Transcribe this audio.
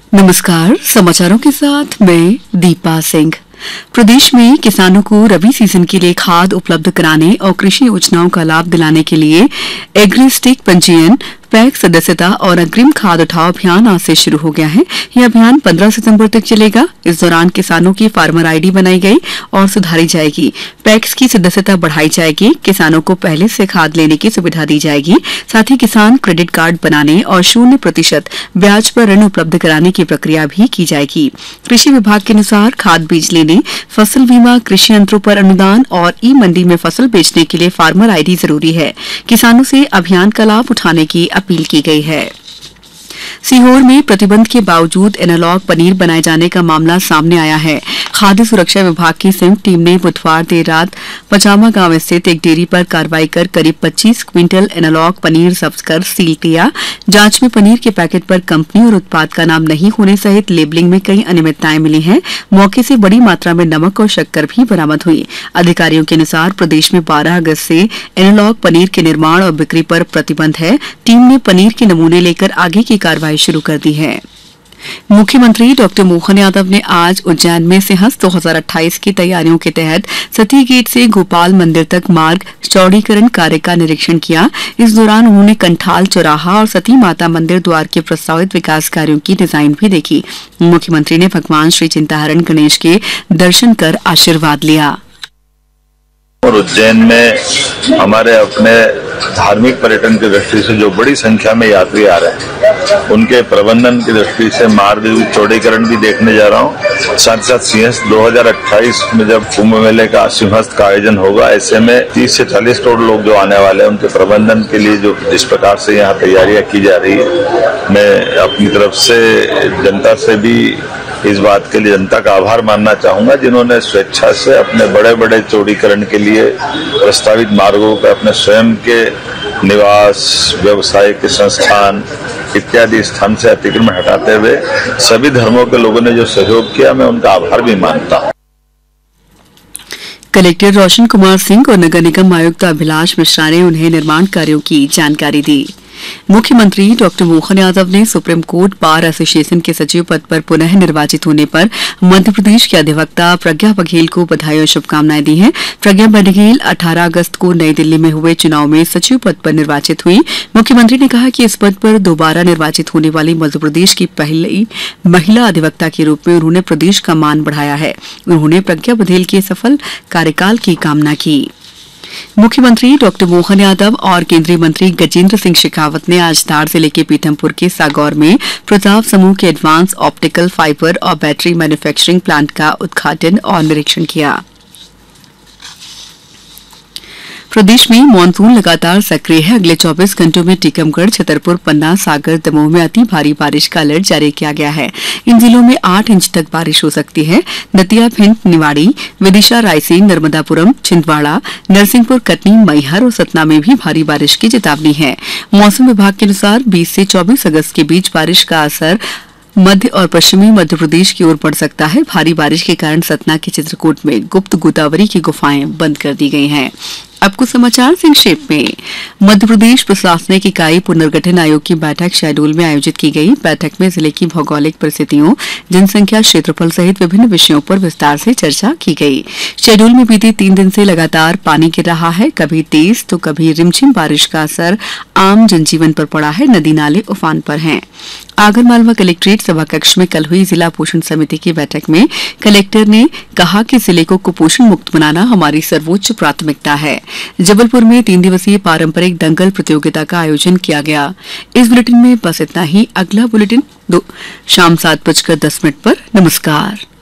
नमस्कार, समाचारों के साथ मैं दीपा सिंह। प्रदेश में किसानों को रबी सीजन के लिए खाद उपलब्ध कराने और कृषि योजनाओं का लाभ दिलाने के लिए एग्रीस्टेक पंजीयन, पैक सदस्यता और अग्रिम खाद उठाव अभियान आज से शुरू हो गया है। यह अभियान 15 सितंबर तक चलेगा। इस दौरान किसानों की फार्मर आईडी बनाई गई और सुधारी जाएगी। पैक्स की सदस्यता बढ़ाई जाएगी। किसानों को पहले से खाद लेने की सुविधा दी जाएगी। साथ ही किसान क्रेडिट कार्ड बनाने और 0% ब्याज पर ऋण उपलब्ध कराने की प्रक्रिया भी की जाएगी। कृषि विभाग के अनुसार खाद बीज लेने, फसल बीमा, कृषि यंत्रों पर अनुदान और ई मंडी में फसल बेचने के लिए फार्मर आईडी जरूरी है। किसानों से अभियान का लाभ उठाने की अपील की गई है। सीहोर में प्रतिबंध के बावजूद एनालॉग पनीर बनाए जाने का मामला सामने आया है। खाद्य सुरक्षा विभाग की संयुक्त टीम ने बुधवार देर रात पचामा गांव स्थित एक डेयरी पर कार्रवाई कर करीब 25 क्विंटल एनालॉग पनीर जब्त कर सील किया। जांच में पनीर के पैकेट पर कंपनी और उत्पाद का नाम नहीं होने सहित लेबलिंग में कई अनियमितताएं मिली हैं। मौके से बड़ी मात्रा में नमक और शक्कर भी बरामद हुई। अधिकारियों के अनुसार प्रदेश में 12 अगस्त से एनालॉग पनीर के निर्माण और बिक्री पर प्रतिबंध है। टीम ने पनीर के नमूने लेकर आगे की कार्रवाई शुरू कर दी है। मुख्यमंत्री डॉ. मोहन यादव ने आज उज्जैन में सिंहस्थ 2028 की तैयारियों के तहत सती गेट से गोपाल मंदिर तक मार्ग चौड़ीकरण कार्य का निरीक्षण किया। इस दौरान उन्होंने कंठाल चौराहा और सती माता मंदिर द्वार के प्रस्तावित विकास कार्यों की डिजाइन भी देखी। मुख्यमंत्री ने भगवान श्री चिंताहरण गणेश के दर्शन कर आशीर्वाद लिया। और उज्जैन में हमारे अपने धार्मिक पर्यटन की दृष्टि से जो बड़ी संख्या में यात्री आ रहे हैं, उनके प्रबंधन की दृष्टि से मार्ग चौड़ीकरण भी देखने जा रहा हूँ। साथ ही साथ सिंहस्थ 2028 में जब कुंभ मेले का सिंहस्थ का आयोजन होगा, ऐसे में 30 से 40 करोड़ लोग जो आने वाले हैं, उनके प्रबंधन के लिए जो जिस प्रकार से यहाँ तैयारियां की जा रही है, मैं अपनी तरफ से जनता से भी इस बात के लिए जनता का आभार मानना चाहूंगा, जिन्होंने स्वेच्छा से अपने बड़े बड़े चौड़ीकरण के लिए प्रस्तावित मार्गों पर अपने स्वयं के निवास, व्यवसाय के संस्थान इत्यादि स्थान से अतिक्रमण हटाते हुए सभी धर्मों के लोगों ने जो सहयोग किया, मैं उनका आभार भी मानता हूँ। कलेक्टर रोशन कुमार सिंह और नगर निगम आयुक्त अभिलाष मिश्रा ने उन्हें निर्माण कार्यों की जानकारी दी। मुख्यमंत्री डॉ. मोहन यादव ने सुप्रीम कोर्ट बार एसोसिएशन के सचिव पद पर पुनः निर्वाचित होने पर मध्य प्रदेश के अधिवक्ता प्रज्ञा बघेल को बधाई और शुभकामनाएं दी हैं। प्रज्ञा बघेल 18 अगस्त को नई दिल्ली में हुए चुनाव में सचिव पद पर निर्वाचित हुई। मुख्यमंत्री ने कहा कि इस पद पर दोबारा निर्वाचित होने वाली मध्य प्रदेश की पहली महिला अधिवक्ता के रूप में उन्होंने प्रदेश का मान बढ़ाया है। उन्होंने प्रज्ञा बघेल के सफल कार्यकाल की कामना की। मुख्यमंत्री डॉ. मोहन यादव और केंद्रीय मंत्री गजेंद्र सिंह शेखावत ने आज धार जिले के पीथमपुर के सागौर में प्रताप समूह के एडवांस ऑप्टिकल फाइबर और बैटरी मैन्युफैक्चरिंग प्लांट का उद्घाटन और निरीक्षण किया। प्रदेश में मानसून लगातार सक्रिय है। अगले 24 घंटों में टीकमगढ़, छतरपुर, पन्ना, सागर, दमोह में अति भारी बारिश का अलर्ट जारी किया गया है। इन जिलों में 8 इंच तक बारिश हो सकती है। दतिया, भिंड, निवाड़ी, विदिशा, रायसेन, नर्मदापुरम, छिंदवाड़ा, नरसिंहपुर, कटनी, मैहर और सतना में भी भारी बारिश की चेतावनी है। मौसम विभाग के अनुसार 20 से 24 अगस्त के बीच बारिश का असर मध्य और पश्चिमी मध्य प्रदेश की ओर पड़ सकता है। भारी बारिश के कारण सतना के चित्रकूट में गुप्त गोदावरी की गुफाएं बंद कर दी गई हैं। अब कुछ समाचार संक्षेप में। मध्य प्रदेश प्रशासनिक इकाई पुनर्गठन आयोग की बैठक शहडोल में आयोजित की गई। बैठक में जिले की भौगोलिक परिस्थितियों, जनसंख्या, क्षेत्रफल सहित विभिन्न विषयों पर विस्तार से चर्चा की गई। शहडोल में बीते 3 दिन से लगातार पानी गिर रहा है। कभी तेज तो कभी रिमझिम बारिश का असर आम जनजीवन पर पड़ा है। नदी नाले उफान पर हैं। आगरमालवा कलेक्ट्रेट सभाकक्ष में कल हुई जिला पोषण समिति की बैठक में कलेक्टर ने कहा कि जिले को कुपोषण मुक्त बनाना हमारी सर्वोच्च प्राथमिकता है। जबलपुर में 3 दिवसीय पारंपरिक दंगल प्रतियोगिता का आयोजन किया गया। इस बुलेटिन में बस इतना ही। अगला बुलेटिन शाम 7:10 पर। नमस्कार।